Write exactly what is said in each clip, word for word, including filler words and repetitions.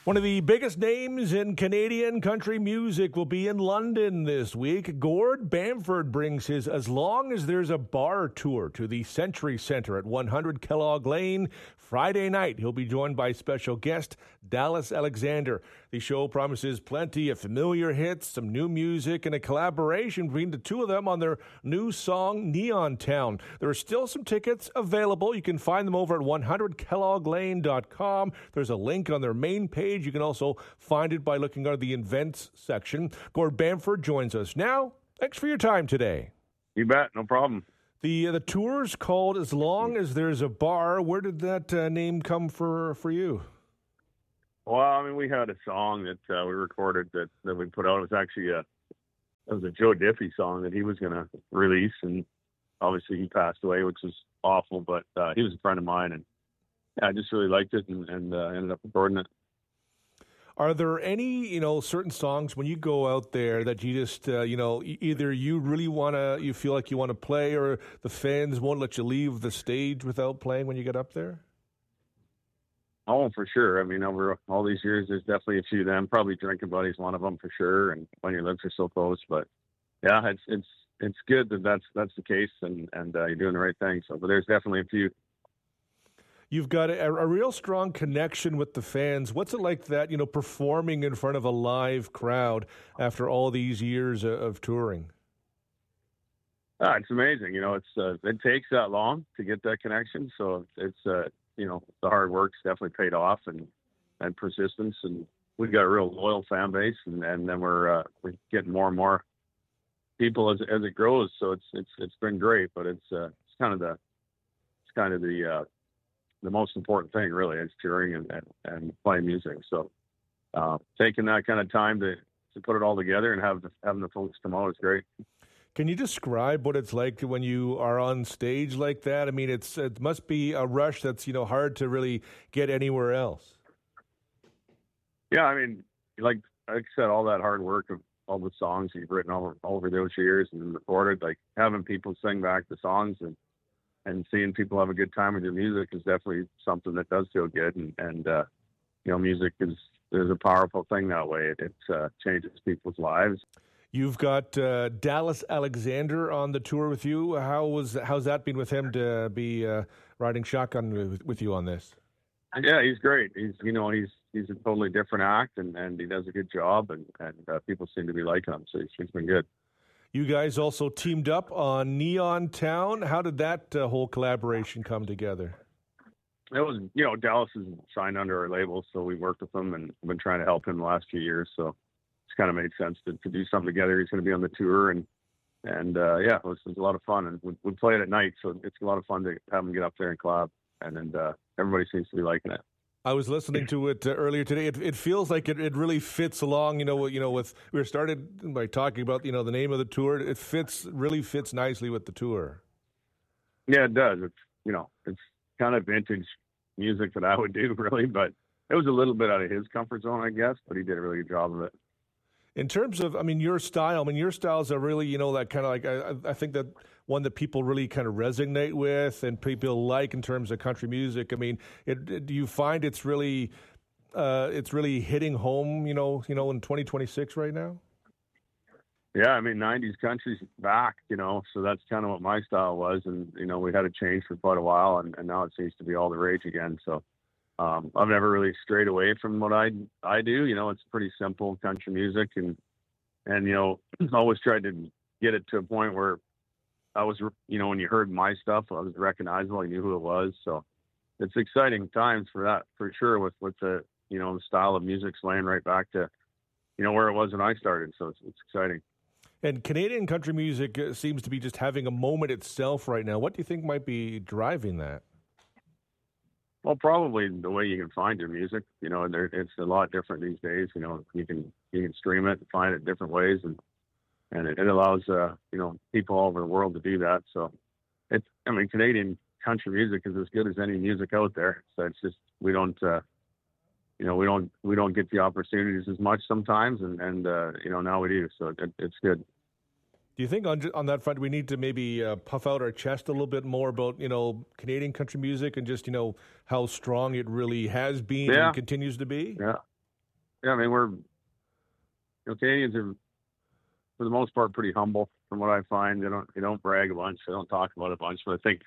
One of the biggest names in Canadian country music will be in London this week. Gord Bamford brings his As Long as There's a Bar tour to the Century Centre at one hundred Kellogg Lane Friday night. He'll be joined by special guest Dallas Alexander. The show promises plenty of familiar hits, some new music, and a collaboration between the two of them on their new song, Neon Town. There are still some tickets available. You can find them over at one hundred kellogg lane dot com. There's a link on their main page. You can also find it by looking under the events section. Gord Bamford joins us now. Thanks for your time today. You bet, no problem. The uh, the tour's called As Long as There's a Bar. Where did that uh, name come for for you? Well, I mean, we had a song that uh, we recorded that, that we put out. It was actually a it was a Joe Diffie song that he was going to release, and obviously he passed away, which was awful. But uh, he was a friend of mine, and yeah, I just really liked it, and, and uh, ended up recording it. Are there any, you know, certain songs when you go out there that you just, uh, you know, either you really want to, you feel like you want to play, or the fans won't let you leave the stage without playing when you get up there? Oh, for sure. I mean, over all these years, there's definitely a few of them. Probably Drinking Buddy's one of them for sure, and When Your Lips Are So Close. But yeah, it's it's it's good that that's that's the case, and and uh, you're doing the right thing. So, but there's definitely a few. You've got a, a real strong connection with the fans. What's it like that, you know, performing in front of a live crowd after all these years of, of touring? Ah, it's amazing. You know, it's uh, it takes that long to get that connection. So it's, uh, you know, the hard work's definitely paid off, and, and persistence. And we've got a real loyal fan base, and, and then we're uh, we're getting more and more people as as it grows. So it's it's it's been great, but it's uh, it's kind of the it's kind of the uh, the most important thing, really, is touring and, and, and playing music. So uh, taking that kind of time to, to put it all together and have the, having the folks come out is great. Can you describe what it's like when you are on stage like that? I mean, it's it must be a rush that's, you know, hard to really get anywhere else. Yeah, I mean, like, like I said, all that hard work of all the songs you've written all, all over those years and recorded, like having people sing back the songs and and seeing people have a good time with your music is definitely something that does feel good. And, and uh, you know, music is, is a powerful thing that way. It, it uh, changes people's lives. You've got uh, Dallas Alexander on the tour with you. How was how's that been with him to be uh, riding shotgun with, with you on this? Yeah, he's great. He's, you know, he's he's a totally different act, and, and he does a good job, and, and uh, people seem to be liking him, so he's, he's been good. You guys also teamed up on Neon Town. How did that uh, whole collaboration come together? It was, you know, Dallas is signed under our label, so we worked with him and been trying to help him the last few years. So it's kind of made sense to, to do something together. He's going to be on the tour, and and uh, yeah, it was, it was a lot of fun. And we, we play it at night, so it's a lot of fun to have him get up there and collab. And and uh, everybody seems to be liking it. I was listening to it uh, earlier today. It, it feels like it, it really fits along. You know, you know, with we were started by talking about, you know, the name of the tour. It fits really fits nicely with the tour. Yeah, it does. It's, you know, it's kind of vintage music that I would do, really, but it was a little bit out of his comfort zone, I guess. But he did a really good job of it. In terms of, I mean, your style. I mean, your styles are really, you know, that kind of like I, I think that one that people really kind of resonate with and people like in terms of country music. I mean, it, it, do you find it's really, uh, it's really hitting home, you know, you know, in twenty twenty-six right now? Yeah, I mean, nineties country's back, you know, so that's kind of what my style was. And, you know, we had a change for quite a while, and, and now it seems to be all the rage again. So um, I've never really strayed away from what I, I do. You know, it's pretty simple country music, and, and, you know, always tried to get it to a point where I was, you know, when you heard my stuff, I was recognizable. I knew who it was. So it's exciting times for that, for sure, with, with the, you know, the style of music slaying right back to, you know, where it was when I started. So it's, it's exciting. And Canadian country music seems to be just having a moment itself right now. What do you think might be driving that? Well, probably the way you can find your music. You know, there, it's a lot different these days. You know, you can you can stream it and find it different ways, and and it, it allows uh, you know, people all over the world to do that. So it's, I mean, Canadian country music is as good as any music out there. So it's just we don't. Uh, You know, we don't we don't get the opportunities as much sometimes, and and uh, you know, now we do, so it, it's good. Do you think on on that front we need to maybe uh, puff out our chest a little bit more about, you know, Canadian country music and just, you know, how strong it really has been yeah. and continues to be? Yeah, yeah, I mean, we're, you know, Canadians are, for the most part, pretty humble from what I find. They don't, they don't brag a bunch. They don't talk about it a bunch, but I think,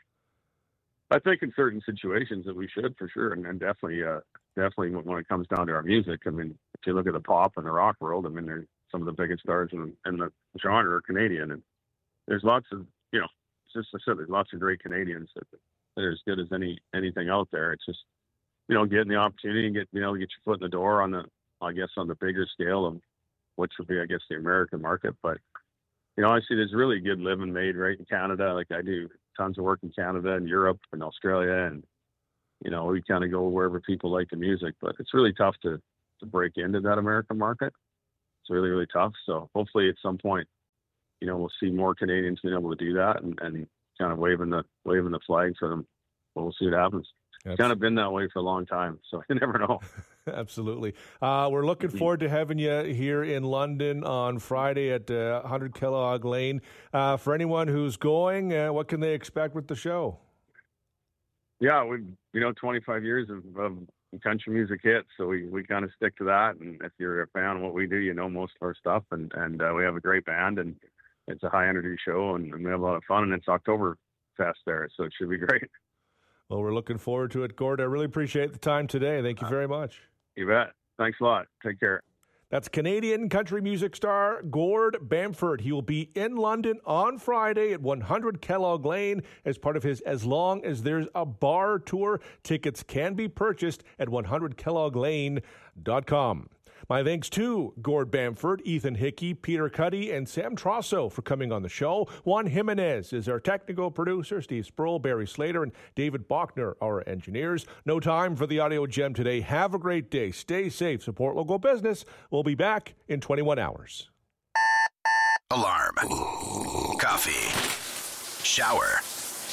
I think in certain situations that we should, for sure. And, and definitely, uh, definitely when it comes down to our music, I mean, if you look at the pop and the rock world, I mean, they're some of the biggest stars in, in the genre are Canadian. And there's lots of, you know, it's just, I said, there's lots of great Canadians that, that are as good as any, anything out there. It's just, you know, getting the opportunity and get, you know, get your foot in the door on the, I guess, on the bigger scale of which would be, I guess, the American market. But, you know, I see there's really good living made right in Canada. Like I do tons of work in Canada and Europe and Australia. And, you know, we kind of go wherever people like the music, but it's really tough to, to break into that American market. It's really, really tough. So hopefully at some point, you know, we'll see more Canadians being able to do that and, and kind of waving the, waving the flag for them. But we'll see what happens. It's kind of been that way for a long time, so you never know. Absolutely. Uh, we're looking forward to having you here in London on Friday at uh, one hundred Kellogg Lane. Uh, for anyone who's going, uh, what can they expect with the show? Yeah, we you know twenty-five years of, of country music hits, so we, we kind of stick to that. And if you're a fan of what we do, you know most of our stuff. And and uh, we have a great band, and it's a high energy show, and, and we have a lot of fun. And it's Oktoberfest there, so it should be great. Well, we're looking forward to it, Gord. I really appreciate the time today. Thank you very much. You bet. Thanks a lot. Take care. That's Canadian country music star Gord Bamford. He will be in London on Friday at one hundred Kellogg Lane as part of his As Long as There's a Bar tour. Tickets can be purchased at one hundred kellogg lane dot com. My thanks to Gord Bamford, Ethan Hickey, Peter Cuddy, and Sam Trosso for coming on the show. Juan Jimenez is our technical producer. Steve Sproul, Barry Slater, and David Bachner are our engineers. No time for the audio gem today. Have a great day. Stay safe. Support local business. We'll be back in twenty-one hours. Alarm. Coffee. Shower.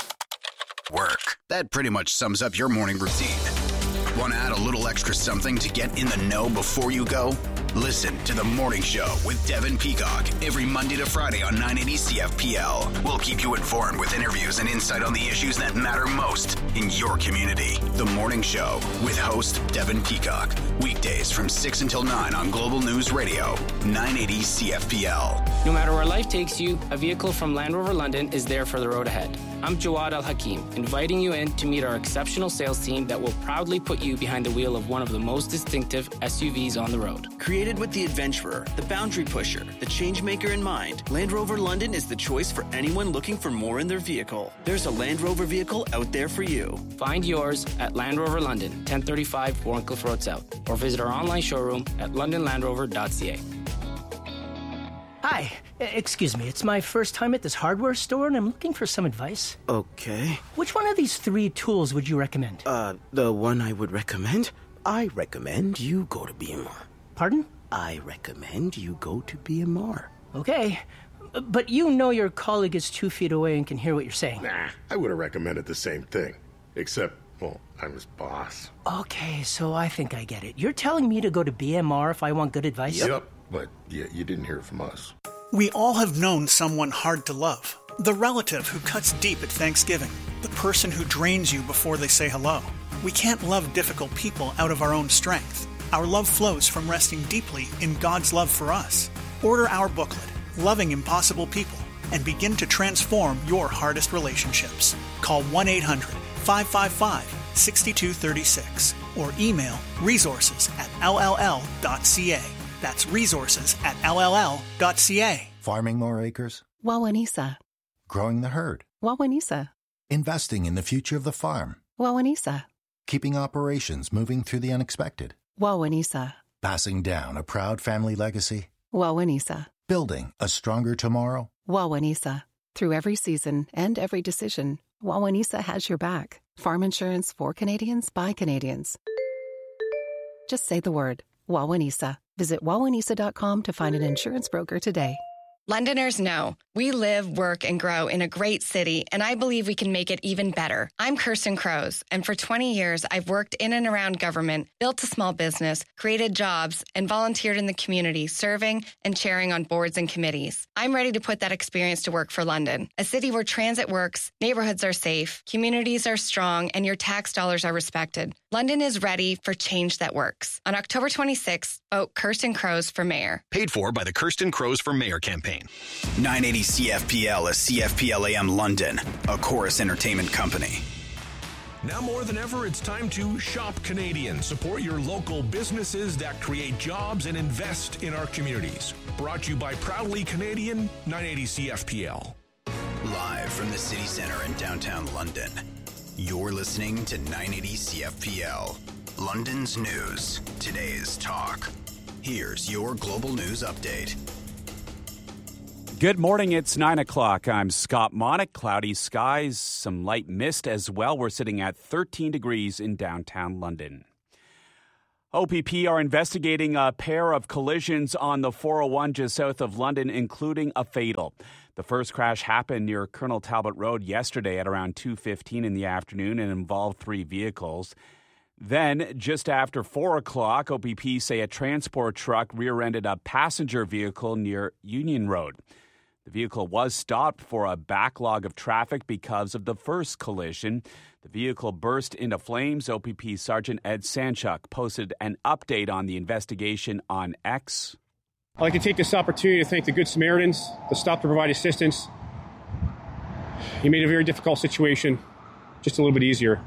Work. That pretty much sums up your morning routine. Want to add a little extra something to get in the know before you go? Listen to The Morning Show with Devin Peacock every Monday to Friday on nine eighty C F P L. We'll keep you informed with interviews and insight on the issues that matter most in your community. The Morning Show with host Devin Peacock. Weekdays from six until nine on Global News Radio, nine eighty C F P L. No matter where life takes you, a vehicle from Land Rover London is there for the road ahead. I'm Jawad Al-Hakim, inviting you in to meet our exceptional sales team that will proudly put you behind the wheel of one of the most distinctive S U Vs on the road. Created with the adventurer, the boundary pusher, the change maker in mind, Land Rover London is the choice for anyone looking for more in their vehicle. There's a Land Rover vehicle out there for you. Find yours at Land Rover London, ten thirty-five Warncliffe Road South, or visit our online showroom at london land rover dot c a. Hi, excuse me, it's my first time at this hardware store and I'm looking for some advice. Okay. Which one of these three tools would you recommend? Uh, the one I would recommend? I recommend you go to B M R. Pardon? I recommend you go to B M R. Okay, but you know your colleague is two feet away and can hear what you're saying. Nah, I would have recommended the same thing. Except, well, I'm his boss. Okay, so I think I get it. You're telling me to go to B M R if I want good advice? Yep, but yeah, you didn't hear it from us. We all have known someone hard to love. The relative who cuts deep at Thanksgiving. The person who drains you before they say hello. We can't love difficult people out of our own strength. Our love flows from resting deeply in God's love for us. Order our booklet, Loving Impossible People, and begin to transform your hardest relationships. Call one eight hundred five five five six two three six or email resources at l l l dot c a. That's resources at l l l dot c a. Farming more acres? Wawanisa. Growing the herd? Wawanisa. Investing in the future of the farm? Wawanisa. Keeping operations moving through the unexpected? Wawanisa. Passing down a proud family legacy? Wawanisa. Building a stronger tomorrow? Wawanisa. Through every season and every decision, Wawanisa has your back. Farm insurance for Canadians by Canadians. Just say the word, Wawanisa. Visit wawanisa dot com to find an insurance broker today. Londoners know we live, work, and grow in a great city, and I believe we can make it even better. I'm Kirsten Crows, and for twenty years, I've worked in and around government, built a small business, created jobs, and volunteered in the community, serving and chairing on boards and committees. I'm ready to put that experience to work for London, a city where transit works, neighborhoods are safe, communities are strong, and your tax dollars are respected. London is ready for change that works. On October twenty-sixth, vote Kirsten Crows for mayor. Paid for by the Kirsten Crows for Mayor campaign. nine eighty C F P L is C F P L A M London, a Chorus Entertainment company. Now more than ever, it's time to shop Canadian. Support your local businesses that create jobs and invest in our communities. Brought to you by Proudly Canadian, nine eighty C F P L. Live from the city center in downtown London, you're listening to nine eighty C F P L. London's news, today's talk. Here's your global news update. Good morning, it's nine o'clock. I'm Scott Monick. Cloudy skies, some light mist as well. We're sitting at thirteen degrees in downtown London. O P P are investigating a pair of collisions on the four oh one just south of London, including a fatal. The first crash happened near Colonel Talbot Road yesterday at around two fifteen in the afternoon and involved three vehicles. Then, just after four o'clock, O P P say a transport truck rear-ended a passenger vehicle near Union Road. The vehicle was stopped for a backlog of traffic because of the first collision. The vehicle burst into flames. O P P Sergeant Ed Sanchuk posted an update on the investigation on X. I'd like to take this opportunity to thank the Good Samaritans that stopped to provide assistance. You made a very difficult situation just a little bit easier.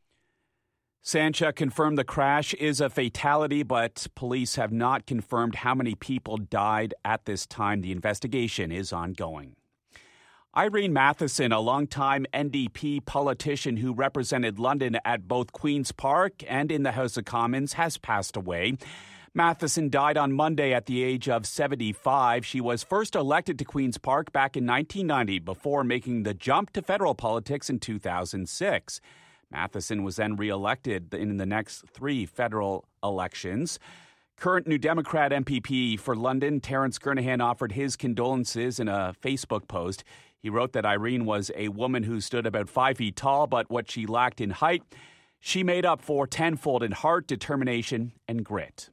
Sanchuk confirmed the crash is a fatality, but police have not confirmed how many people died at this time. The investigation is ongoing. Irene Matheson, a longtime N D P politician who represented London at both Queen's Park and in the House of Commons, has passed away. Matheson died on Monday at the age of seventy-five. She was first elected to Queen's Park back in nineteen ninety before making the jump to federal politics in two thousand six. Matheson was then re-elected in the next three federal elections. Current New Democrat M P P for London, Terence Kernahan, offered his condolences in a Facebook post. He wrote that Irene was a woman who stood about five feet tall, but what she lacked in height, she made up for tenfold in heart, determination, and grit.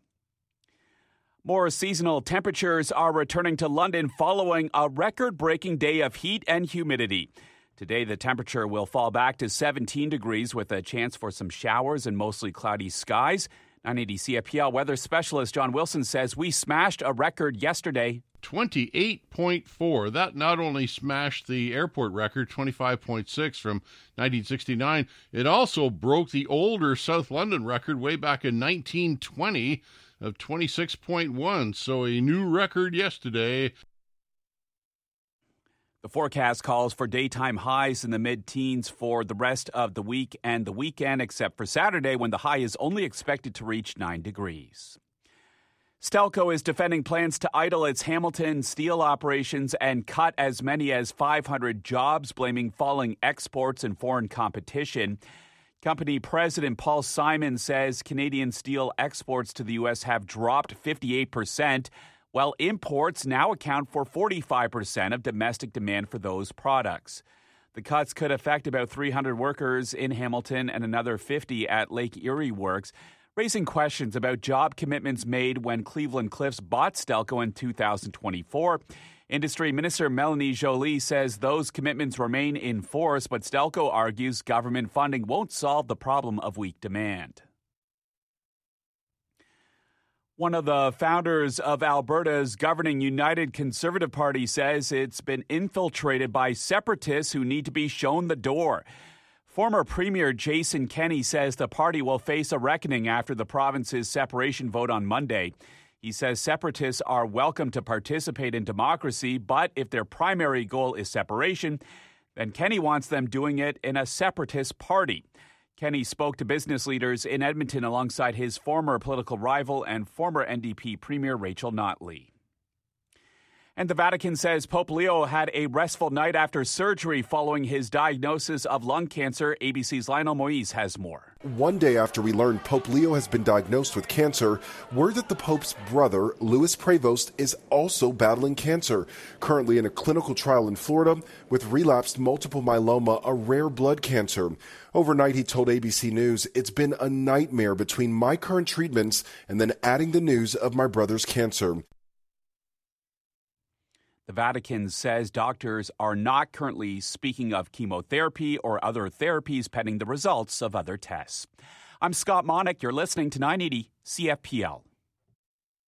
More seasonal temperatures are returning to London following a record-breaking day of heat and humidity. Today, the temperature will fall back to seventeen degrees with a chance for some showers and mostly cloudy skies. nine eighty C F P L weather specialist John Wilson says we smashed a record yesterday. twenty-eight point four. That not only smashed the airport record, twenty-five point six from nineteen sixty-nine, it also broke the older South London record way back in nineteen twenty of twenty-six point one. So a new record yesterday. The forecast calls for daytime highs in the mid-teens for the rest of the week and the weekend, except for Saturday when the high is only expected to reach nine degrees. Stelco is defending plans to idle its Hamilton steel operations and cut as many as five hundred jobs, blaming falling exports and foreign competition. Company President Paul Simon says Canadian steel exports to the U S have dropped fifty-eight percent, while imports now account for forty-five percent of domestic demand for those products. The cuts could affect about three hundred workers in Hamilton and another fifty at Lake Erie Works, raising questions about job commitments made when Cleveland Cliffs bought Stelco in two thousand twenty-four. Industry Minister Melanie Joly says those commitments remain in force, but Stelco argues government funding won't solve the problem of weak demand. One of the founders of Alberta's governing United Conservative Party says it's been infiltrated by separatists who need to be shown the door. Former Premier Jason Kenney says the party will face a reckoning after the province's separation vote on Monday. He says separatists are welcome to participate in democracy, but if their primary goal is separation, then Kenney wants them doing it in a separatist party. Kenney spoke to business leaders in Edmonton alongside his former political rival and former N D P Premier Rachel Notley. And the Vatican says Pope Leo had a restful night after surgery following his diagnosis of lung cancer. A B C's Lionel Moise has more. One day after we learned Pope Leo has been diagnosed with cancer, word that the Pope's brother, Louis Prevost, is also battling cancer, currently in a clinical trial in Florida with relapsed multiple myeloma, a rare blood cancer. Overnight, he told A B C News, "It's been a nightmare between my current treatments and then adding the news of my brother's cancer." The Vatican says doctors are not currently speaking of chemotherapy or other therapies pending the results of other tests. I'm Scott Monick. You're listening to nine eighty C F P L.